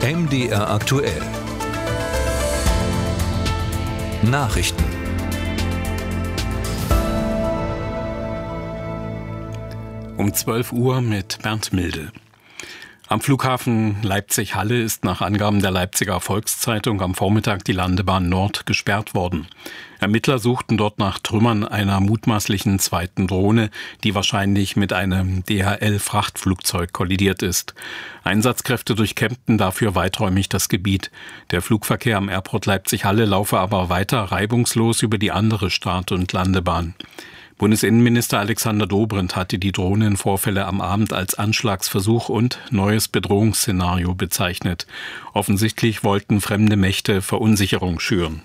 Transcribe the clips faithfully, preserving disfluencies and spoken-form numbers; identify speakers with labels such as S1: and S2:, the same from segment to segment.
S1: M D R aktuell. Nachrichten.
S2: Um zwölf Uhr mit Bernd Milde. Am Flughafen Leipzig-Halle ist nach Angaben der Leipziger Volkszeitung am Vormittag die Landebahn Nord gesperrt worden. Ermittler suchten dort nach Trümmern einer mutmaßlichen zweiten Drohne, die wahrscheinlich mit einem D H L-Frachtflugzeug kollidiert ist. Einsatzkräfte durchkämmten dafür weiträumig das Gebiet. Der Flugverkehr am Airport Leipzig-Halle laufe aber weiter reibungslos über die andere Start- und Landebahn. Bundesinnenminister Alexander Dobrindt hatte die Drohnenvorfälle am Abend als Anschlagsversuch und neues Bedrohungsszenario bezeichnet. Offensichtlich wollten fremde Mächte Verunsicherung schüren.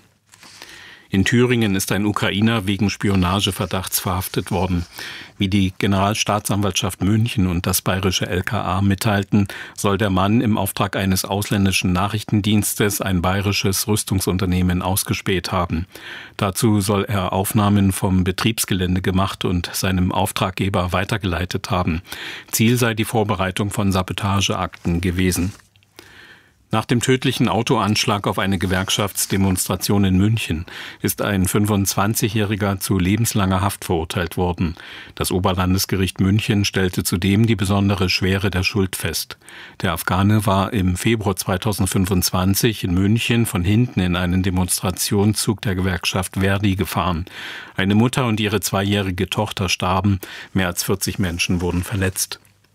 S2: In Thüringen ist ein Ukrainer wegen Spionageverdachts verhaftet worden. Wie die Generalstaatsanwaltschaft München und das bayerische L K A mitteilten, soll der Mann im Auftrag eines ausländischen Nachrichtendienstes ein bayerisches Rüstungsunternehmen ausgespäht haben. Dazu soll er Aufnahmen vom Betriebsgelände gemacht und seinem Auftraggeber weitergeleitet haben. Ziel sei die Vorbereitung von Sabotageakten gewesen. Nach dem tödlichen Autoanschlag auf eine Gewerkschaftsdemonstration in München ist ein fünfundzwanzigjähriger zu lebenslanger Haft verurteilt worden. Das Oberlandesgericht München stellte zudem die besondere Schwere der Schuld fest. Der Afghane war im Februar zweitausendfünfundzwanzig in München von hinten in einen Demonstrationszug der Gewerkschaft Verdi gefahren. Eine Mutter und ihre zweijährige Tochter starben, mehr als vierzig Menschen wurden verletzt.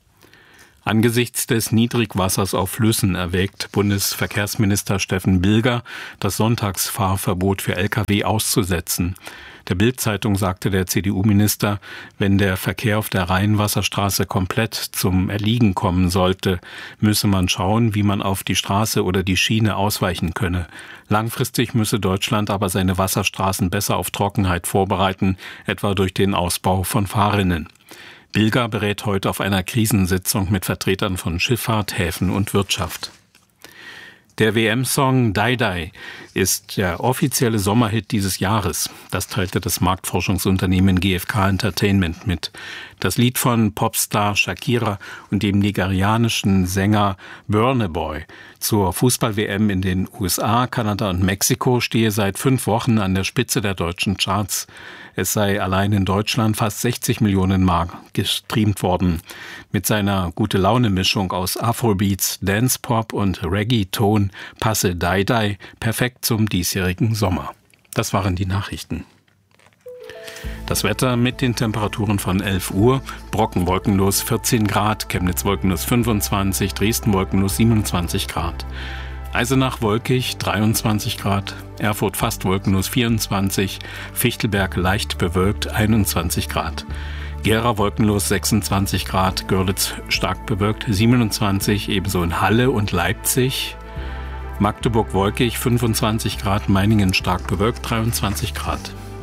S2: Angesichts des Niedrigwassers auf Flüssen erwägt Bundesverkehrsminister Steffen Bilger, das Sonntagsfahrverbot für L K W auszusetzen. Der Bild-Zeitung sagte der C D U-Minister, wenn der Verkehr auf der Rheinwasserstraße komplett zum Erliegen kommen sollte, müsse man schauen, wie man auf die Straße oder die Schiene ausweichen könne. Langfristig müsse Deutschland aber seine Wasserstraßen besser auf Trockenheit vorbereiten, etwa durch den Ausbau von Fahrrinnen. Bilger berät heute auf einer Krisensitzung mit Vertretern von Schifffahrt, Häfen und Wirtschaft. Der W M-Song Die Die ist der offizielle Sommerhit dieses Jahres. Das teilte das Marktforschungsunternehmen G F K Entertainment mit. Das Lied von Popstar Shakira und dem nigerianischen Sänger Burna Boy zur Fußball-W M in den U S A, Kanada und Mexiko stehe seit fünf Wochen an der Spitze der deutschen Charts. Es sei allein in Deutschland fast sechzig Millionen Mal gestreamt worden. Mit seiner Gute-Laune-Mischung aus Afrobeats, Dance-Pop und Reggae-Ton passe Die Die perfekt zum diesjährigen Sommer. Das waren die Nachrichten. Das Wetter mit den Temperaturen von elf Uhr, Brocken wolkenlos vierzehn Grad, Chemnitz wolkenlos fünfundzwanzig, Dresden wolkenlos siebenundzwanzig Grad. Eisenach wolkig dreiundzwanzig Grad, Erfurt fast wolkenlos vierundzwanzig, Fichtelberg leicht bewölkt einundzwanzig Grad. Gera wolkenlos sechsundzwanzig Grad, Görlitz stark bewölkt siebenundzwanzig, ebenso in Halle und Leipzig. Magdeburg wolkig fünfundzwanzig Grad, Meiningen stark bewölkt dreiundzwanzig Grad.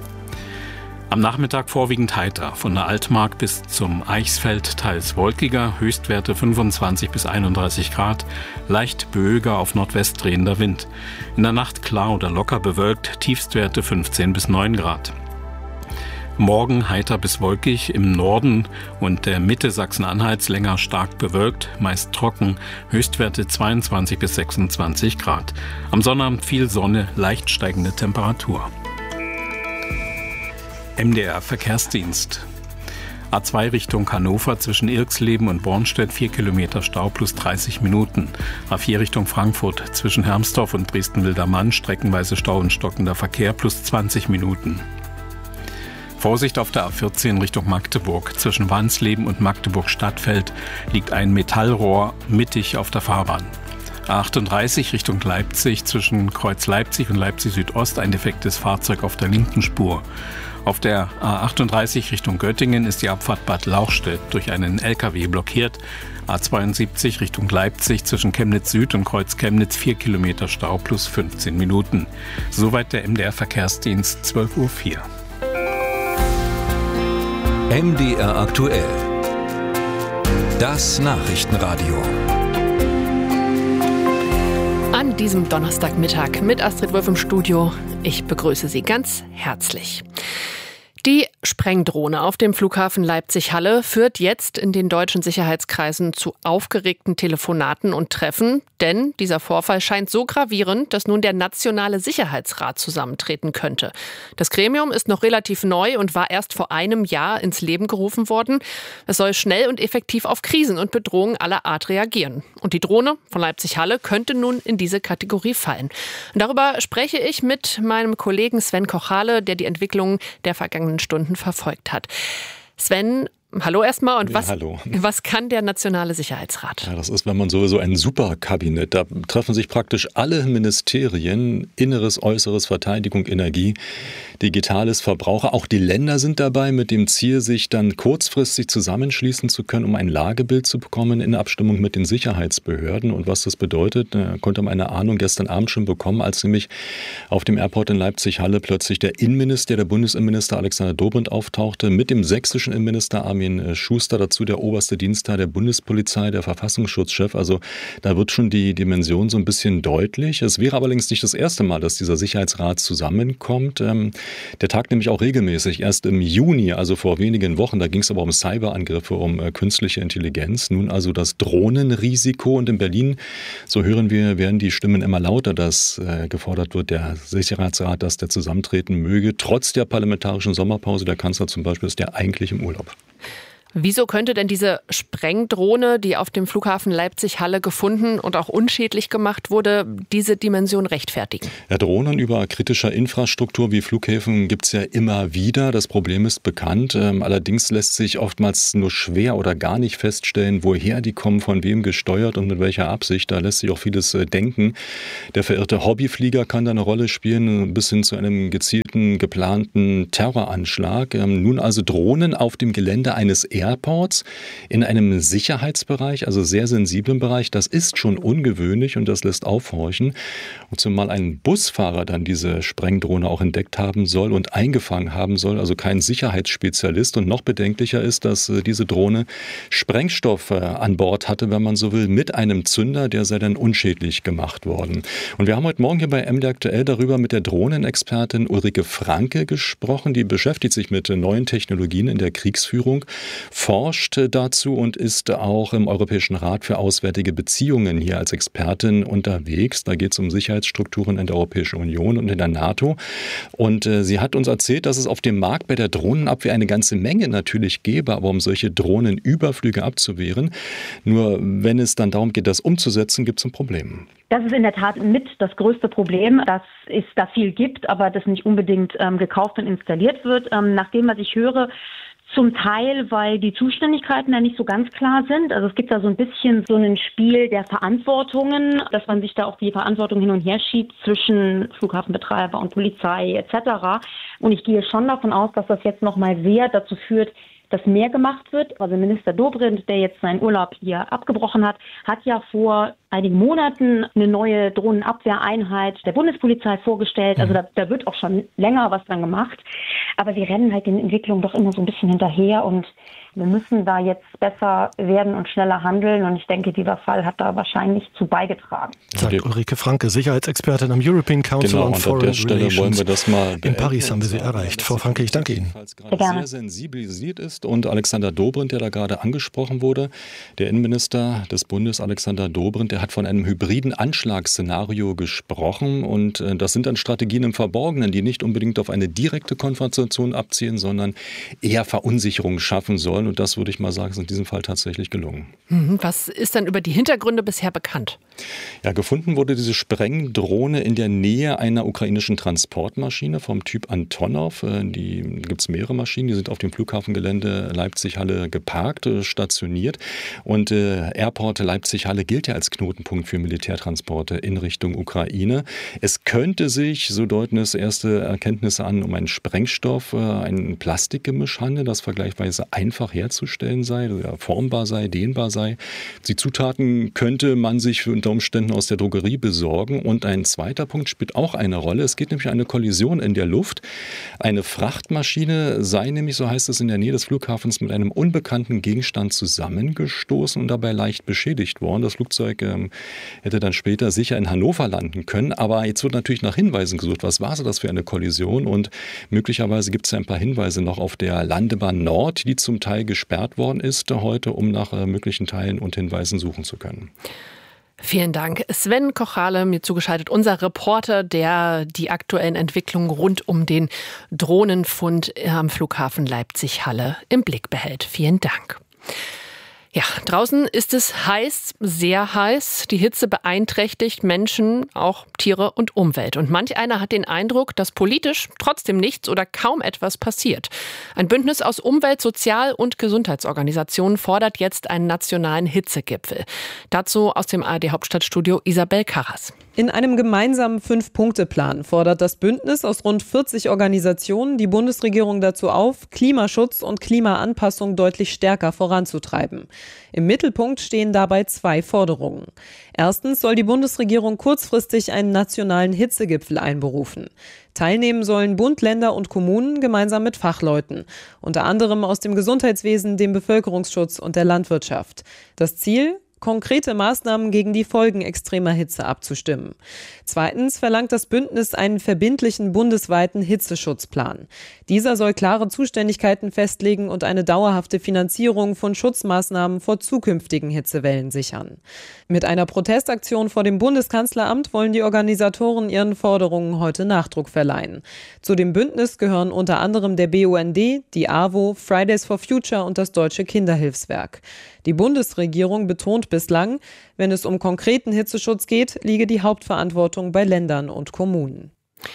S2: Am Nachmittag vorwiegend heiter, von der Altmark bis zum Eichsfeld teils wolkiger, Höchstwerte fünfundzwanzig bis einunddreißig Grad, leicht böiger auf Nordwest drehender Wind. In der Nacht klar oder locker bewölkt, Tiefstwerte fünfzehn bis neun Grad. Morgen heiter bis wolkig, im Norden und der Mitte Sachsen-Anhalts länger stark bewölkt, meist trocken, Höchstwerte zweiundzwanzig bis sechsundzwanzig Grad. Am Sonnabend viel Sonne, leicht steigende Temperatur. M D R Verkehrsdienst. A zwei Richtung Hannover zwischen Irxleben und Bornstedt vier Kilometer Stau plus dreißig Minuten. A vier Richtung Frankfurt zwischen Hermsdorf und Dresden-Wildermann streckenweise Stau und stockender Verkehr plus zwanzig Minuten. Vorsicht auf der A vierzehn Richtung Magdeburg. Zwischen Wansleben und Magdeburg-Stadtfeld liegt ein Metallrohr mittig auf der Fahrbahn. A achtunddreißig Richtung Leipzig zwischen Kreuz Leipzig und Leipzig Südost ein defektes Fahrzeug auf der linken Spur. Auf der A achtunddreißig Richtung Göttingen ist die Abfahrt Bad Lauchstädt durch einen L K W blockiert. A zweiundsiebzig Richtung Leipzig zwischen Chemnitz Süd und Kreuz Chemnitz vier Kilometer Stau plus fünfzehn Minuten. Soweit der M D R Verkehrsdienst zwölf Uhr vier.
S1: M D R aktuell. Das Nachrichtenradio.
S3: An diesem Donnerstagmittag mit Astrid Wolf im Studio. Ich begrüße Sie ganz herzlich. Die Sprengdrohne auf dem Flughafen Leipzig-Halle führt jetzt in den deutschen Sicherheitskreisen zu aufgeregten Telefonaten und Treffen. Denn dieser Vorfall scheint so gravierend, dass nun der Nationale Sicherheitsrat zusammentreten könnte. Das Gremium ist noch relativ neu und war erst vor einem Jahr ins Leben gerufen worden. Es soll schnell und effektiv auf Krisen und Bedrohungen aller Art reagieren. Und die Drohne von Leipzig-Halle könnte nun in diese Kategorie fallen. Und darüber spreche ich mit meinem Kollegen Sven Kochale, der die Entwicklungen der vergangenen Stunden verfolgt hat. Sven, hallo erstmal. Und was,
S4: ja, hallo.
S3: was kann der Nationale Sicherheitsrat?
S4: Ja, das ist, wenn man sowieso ein Superkabinett, da treffen sich praktisch alle Ministerien, Inneres, Äußeres, Verteidigung, Energie, Digitales, Verbraucher. Auch die Länder sind dabei mit dem Ziel, sich dann kurzfristig zusammenschließen zu können, um ein Lagebild zu bekommen in Abstimmung mit den Sicherheitsbehörden. Und was das bedeutet, da konnte man eine Ahnung gestern Abend schon bekommen, als nämlich auf dem Airport in Leipzig-Halle plötzlich der Innenminister, der Bundesinnenminister Alexander Dobrindt auftauchte, mit dem sächsischen Innenminister Armin Schuster, dazu der oberste Dienstherr der Bundespolizei, der Verfassungsschutzchef. Also da wird schon die Dimension so ein bisschen deutlich. Es wäre allerdings nicht das erste Mal, dass dieser Sicherheitsrat zusammenkommt. Der tagt nämlich auch regelmäßig. Erst im Juni, also vor wenigen Wochen, da ging es aber um Cyberangriffe, um künstliche Intelligenz. Nun also das Drohnenrisiko. Und in Berlin, so hören wir, werden die Stimmen immer lauter, dass gefordert wird, der Sicherheitsrat, dass der zusammentreten möge. Trotz der parlamentarischen Sommerpause, der Kanzler zum Beispiel ist ja eigentlich im Urlaub.
S3: Wieso könnte denn diese Sprengdrohne, die auf dem Flughafen Leipzig-Halle gefunden und auch unschädlich gemacht wurde, diese Dimension rechtfertigen?
S4: Ja, Drohnen über kritischer Infrastruktur wie Flughäfen gibt es ja immer wieder. Das Problem ist bekannt. Ähm, allerdings lässt sich oftmals nur schwer oder gar nicht feststellen, woher die kommen, von wem gesteuert und mit welcher Absicht. Da lässt sich auch vieles äh, denken. Der verirrte Hobbyflieger kann da eine Rolle spielen, bis hin zu einem gezielten, geplanten Terroranschlag. Ähm, nun also Drohnen auf dem Gelände eines Airports in einem Sicherheitsbereich, also sehr sensiblen Bereich, das ist schon ungewöhnlich und das lässt aufhorchen. Und zumal ein Busfahrer dann diese Sprengdrohne auch entdeckt haben soll und eingefangen haben soll, also kein Sicherheitsspezialist. Und noch bedenklicher ist, dass diese Drohne Sprengstoff an Bord hatte, wenn man so will, mit einem Zünder, der sei dann unschädlich gemacht worden. Und wir haben heute Morgen hier bei M D aktuell darüber mit der Drohnenexpertin Ulrike Franke gesprochen, die beschäftigt sich mit neuen Technologien in der Kriegsführung, forscht dazu und ist auch im Europäischen Rat für Auswärtige Beziehungen hier als Expertin unterwegs. Da geht es um Sicherheitsstrukturen in der Europäischen Union und in der NATO. Und äh, sie hat uns erzählt, dass es auf dem Markt bei der Drohnenabwehr eine ganze Menge natürlich gäbe, aber um solche Drohnenüberflüge abzuwehren. Nur wenn es dann darum geht, das umzusetzen, gibt es ein Problem.
S5: Das ist in der Tat mit das größte Problem, dass es da viel gibt, aber das nicht unbedingt ähm, gekauft und installiert wird. Ähm, nach dem, was ich höre, zum Teil, weil die Zuständigkeiten ja nicht so ganz klar sind. Also es gibt da so ein bisschen so ein Spiel der Verantwortungen, dass man sich da auch die Verantwortung hin und her schiebt zwischen Flughafenbetreiber und Polizei et cetera. Und ich gehe schon davon aus, dass das jetzt nochmal sehr dazu führt, dass mehr gemacht wird. Also Minister Dobrindt, der jetzt seinen Urlaub hier abgebrochen hat, hat ja vor einigen Monaten eine neue Drohnenabwehreinheit der Bundespolizei vorgestellt. Also da, da wird auch schon länger was dran gemacht. Aber wir rennen halt den Entwicklungen doch immer so ein bisschen hinterher und wir müssen da jetzt besser werden und schneller handeln. Und ich denke, dieser Fall hat da wahrscheinlich zu beigetragen.
S6: Sagt Ulrike Franke, Sicherheitsexpertin am European Council
S4: genau,
S6: on Foreign
S4: an der Stelle
S6: Relations.
S4: wollen wir das mal
S6: in Paris haben wir sie erreicht. Frau Franke, ich danke Ihnen.
S5: Sehr gerne.
S4: Sehr sensibilisiert ist und Alexander Dobrindt, der da gerade angesprochen wurde, der Innenminister des Bundes, Alexander Dobrindt, der hat von einem hybriden Anschlagsszenario gesprochen. Und äh, das sind dann Strategien im Verborgenen, die nicht unbedingt auf eine direkte Konfrontation abzielen, sondern eher Verunsicherung schaffen sollen. Und das würde ich mal sagen, ist in diesem Fall tatsächlich gelungen.
S3: Was ist denn über die Hintergründe bisher bekannt?
S4: Ja, gefunden wurde diese Sprengdrohne in der Nähe einer ukrainischen Transportmaschine vom Typ Antonov. Die gibt es mehrere Maschinen, die sind auf dem Flughafengelände Leipzig-Halle geparkt, stationiert. Und äh, Airport Leipzig-Halle gilt ja als Knotenpunkt für Militärtransporte in Richtung Ukraine. Es könnte sich, so deuten es erste Erkenntnisse an, um einen Sprengstoff, äh, ein Plastikgemisch handeln, das vergleichsweise einfach herzustellen sei, formbar sei, dehnbar sei. Die Zutaten könnte man sich unter Umständen aus der Drogerie besorgen. Und ein zweiter Punkt spielt auch eine Rolle. Es geht nämlich um eine Kollision in der Luft. Eine Frachtmaschine sei nämlich, so heißt es, in der Nähe des Flughafens mit einem unbekannten Gegenstand zusammengestoßen und dabei leicht beschädigt worden. Das Flugzeug ähm, hätte dann später sicher in Hannover landen können. Aber jetzt wird natürlich nach Hinweisen gesucht. Was war so das für eine Kollision? Und möglicherweise gibt es ja ein paar Hinweise noch auf der Landebahn Nord, die zum Teil gesperrt worden ist heute, um nach äh, möglichen Teilen und Hinweisen suchen zu können.
S3: Vielen Dank. Sven Kochale, mir zugeschaltet, unser Reporter, der die aktuellen Entwicklungen rund um den Drohnenfund am Flughafen Leipzig-Halle im Blick behält. Vielen Dank. Ja, draußen ist es heiß, sehr heiß. Die Hitze beeinträchtigt Menschen, auch Tiere und Umwelt. Und manch einer hat den Eindruck, dass politisch trotzdem nichts oder kaum etwas passiert. Ein Bündnis aus Umwelt-, Sozial- und Gesundheitsorganisationen fordert jetzt einen nationalen Hitzegipfel. Dazu aus dem A R D-Hauptstadtstudio Isabel Karras.
S7: In einem gemeinsamen Fünf-Punkte-Plan fordert das Bündnis aus rund vierzig Organisationen die Bundesregierung dazu auf, Klimaschutz und Klimaanpassung deutlich stärker voranzutreiben. Im Mittelpunkt stehen dabei zwei Forderungen. Erstens soll die Bundesregierung kurzfristig einen nationalen Hitzegipfel einberufen. Teilnehmen sollen Bund, Länder und Kommunen gemeinsam mit Fachleuten, unter anderem aus dem Gesundheitswesen, dem Bevölkerungsschutz und der Landwirtschaft. Das Ziel? Konkrete Maßnahmen gegen die Folgen extremer Hitze abzustimmen. Zweitens verlangt das Bündnis einen verbindlichen bundesweiten Hitzeschutzplan. Dieser soll klare Zuständigkeiten festlegen und eine dauerhafte Finanzierung von Schutzmaßnahmen vor zukünftigen Hitzewellen sichern. Mit einer Protestaktion vor dem Bundeskanzleramt wollen die Organisatoren ihren Forderungen heute Nachdruck verleihen. Zu dem Bündnis gehören unter anderem der B U N D, die A W O, Fridays for Future und das Deutsche Kinderhilfswerk. Die Bundesregierung betont bislang, wenn es um konkreten Hitzeschutz geht, liege die Hauptverantwortung bei Ländern und Kommunen.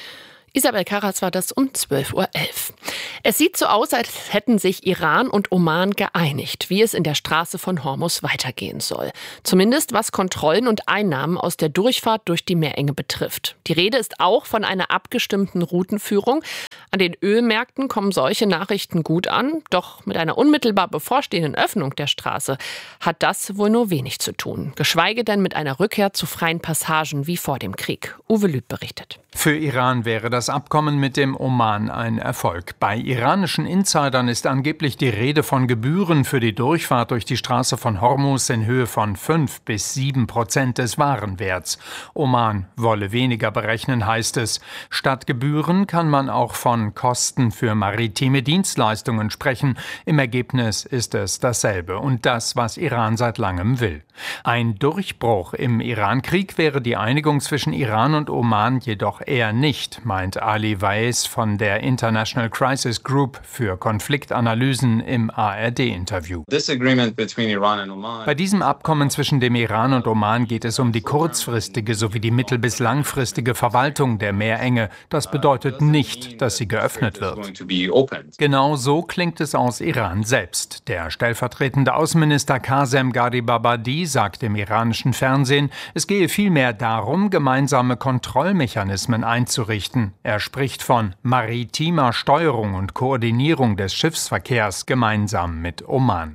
S3: Isabel Karras war das um zwölf Uhr elf. Es sieht so aus, als hätten sich Iran und Oman geeinigt, wie es in der Straße von Hormuz weitergehen soll. Zumindest was Kontrollen und Einnahmen aus der Durchfahrt durch die Meerenge betrifft. Die Rede ist auch von einer abgestimmten Routenführung. An den Ölmärkten kommen solche Nachrichten gut an. Doch mit einer unmittelbar bevorstehenden Öffnung der Straße hat das wohl nur wenig zu tun. Geschweige denn mit einer Rückkehr zu freien Passagen wie vor dem Krieg. Uwe Lüth berichtet.
S2: Für Iran wäre das Abkommen mit dem Oman ein Erfolg. Bei iranischen Insidern ist angeblich die Rede von Gebühren für die Durchfahrt durch die Straße von Hormuz in Höhe von fünf bis sieben Prozent des Warenwerts. Oman wolle weniger berechnen, heißt es. Statt Gebühren kann man auch von Kosten für maritime Dienstleistungen sprechen. Im Ergebnis ist es dasselbe und das, was Iran seit langem will. Ein Durchbruch im Iran-Krieg wäre die Einigung zwischen Iran und Oman jedoch eher nicht, meint Ali Weiss von der International Crisis Group für Konfliktanalysen im A R D-Interview. Bei diesem Abkommen zwischen dem Iran und Oman geht es um die kurzfristige sowie die mittel- bis langfristige Verwaltung der Meerenge. Das bedeutet nicht, dass sie geöffnet wird. Genau so klingt es aus Iran selbst. Der stellvertretende Außenminister Qasem Gharibabadi sagt im iranischen Fernsehen, es gehe vielmehr darum, gemeinsame Kontrollmechanismen einzurichten. Er spricht von maritimer Steuerung und Koordinierung des Schiffsverkehrs gemeinsam mit Oman.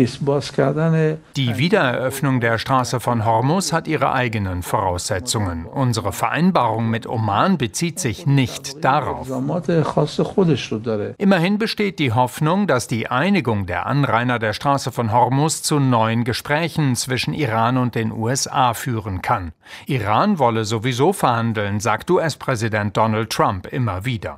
S2: Die Wiedereröffnung der Straße von Hormuz hat ihre eigenen Voraussetzungen. Unsere Vereinbarung mit Oman bezieht sich nicht darauf. Immerhin besteht die Hoffnung, dass die Einigung der Anrainer der Straße von Hormuz zu neuen Gesprächen zwischen Iran und den U S A führen kann. Iran wolle sowieso verhandeln, sagt U S-Präsident Donald Trump immer wieder.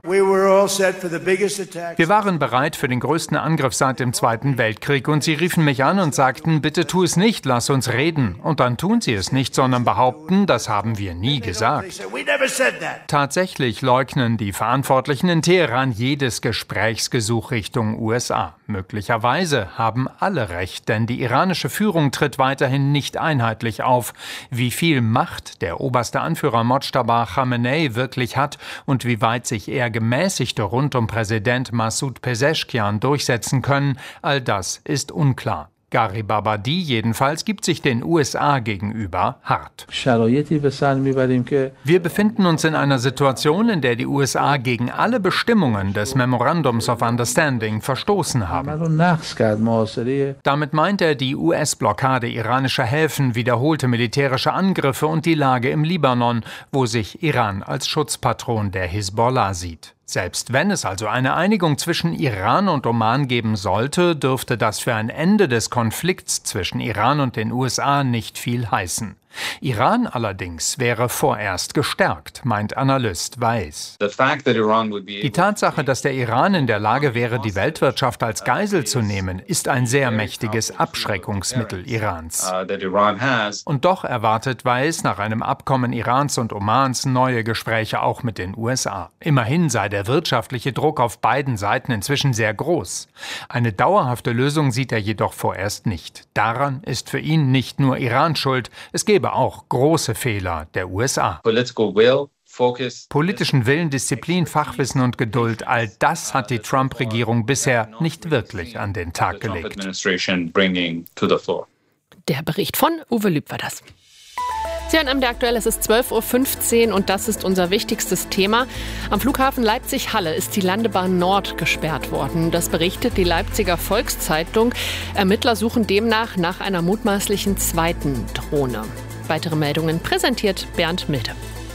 S2: Wir waren bereit für den größten Angriff seit dem Zweiten Weltkrieg und sie riefen mich an und sagten, bitte tu es nicht, lass uns reden. Und dann tun sie es nicht, sondern behaupten, das haben wir nie gesagt. Tatsächlich leugnen die Verantwortlichen in Teheran jedes Gesprächsgesuch Richtung U S A. Möglicherweise haben alle recht, denn die iranische Führung tritt weiterhin nicht einheitlich auf. Wie viel Macht der oberste Anführer Mojtaba Khamenei wirklich hat und wie weit sich eher Gemäßigte rund um Präsident Massoud Pezeshkian durchsetzen können, all das ist unklar.
S8: Garibabadi jedenfalls gibt sich den U S A gegenüber hart. Wir befinden uns in einer Situation, in der die U S A gegen alle Bestimmungen des Memorandums of Understanding verstoßen haben. Damit meint er die U S-Blockade iranischer Häfen, wiederholte militärische Angriffe und die Lage im Libanon, wo sich Iran als Schutzpatron der Hisbollah sieht. Selbst wenn es also eine Einigung zwischen Iran und Oman geben sollte, dürfte das für ein Ende des Konflikts zwischen Iran und den U S A nicht viel heißen. Iran allerdings wäre vorerst gestärkt, meint Analyst Weiss. Die Tatsache, dass der Iran in der Lage wäre, die Weltwirtschaft als Geisel zu nehmen, ist ein sehr mächtiges Abschreckungsmittel Irans. Und doch erwartet Weiss nach einem Abkommen Irans und Omans neue Gespräche auch mit den U S A. Immerhin sei der wirtschaftliche Druck auf beiden Seiten inzwischen sehr groß. Eine dauerhafte Lösung sieht er jedoch vorerst nicht. Daran ist für ihn nicht nur Iran schuld, es gebe auch große Fehler der U S A. Politischen Willen, Disziplin, Fachwissen und Geduld, all das hat die Trump-Regierung bisher nicht wirklich an den Tag gelegt.
S3: Der Bericht von Uwe Lüb war das. Sie hören M D R aktuell, es ist zwölf Uhr fünfzehn und das ist unser wichtigstes Thema. Am Flughafen Leipzig-Halle ist die Landebahn Nord gesperrt worden. Das berichtet die Leipziger Volkszeitung. Ermittler suchen demnach nach einer mutmaßlichen zweiten Drohne. Weitere Meldungen präsentiert Bernd Milde.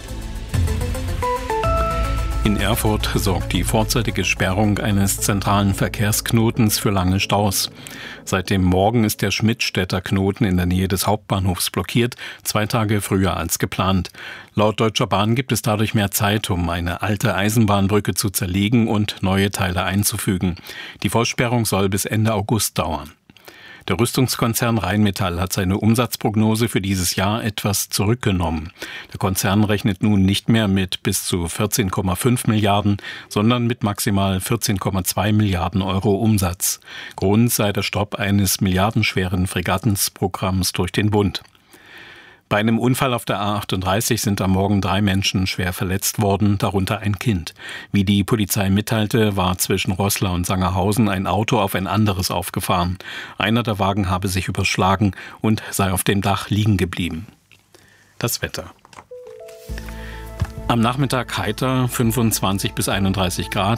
S2: In Erfurt sorgt die vorzeitige Sperrung eines zentralen Verkehrsknotens für lange Staus. Seit dem Morgen ist der Schmidtstädter Knoten in der Nähe des Hauptbahnhofs blockiert, zwei Tage früher als geplant. Laut Deutscher Bahn gibt es dadurch mehr Zeit, um eine alte Eisenbahnbrücke zu zerlegen und neue Teile einzufügen. Die Vollsperrung soll bis Ende August dauern. Der Rüstungskonzern Rheinmetall hat seine Umsatzprognose für dieses Jahr etwas zurückgenommen. Der Konzern rechnet nun nicht mehr mit bis zu vierzehn Komma fünf Milliarden, sondern mit maximal vierzehn Komma zwei Milliarden Euro Umsatz. Grund sei der Stopp eines milliardenschweren Fregattensprogramms durch den Bund. Bei einem Unfall auf der A achtunddreißig sind am Morgen drei Menschen schwer verletzt worden, darunter ein Kind. Wie die Polizei mitteilte, war zwischen Roßla und Sangerhausen ein Auto auf ein anderes aufgefahren. Einer der Wagen habe sich überschlagen und sei auf dem Dach liegen geblieben. Das Wetter. Am Nachmittag heiter, fünfundzwanzig bis einunddreißig Grad.